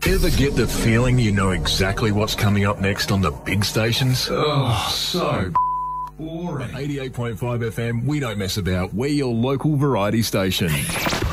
Ever get the feeling you know exactly what's coming up next on the big stations? Oh, so boring. 88.5 FM, we don't mess about. We're your local variety station.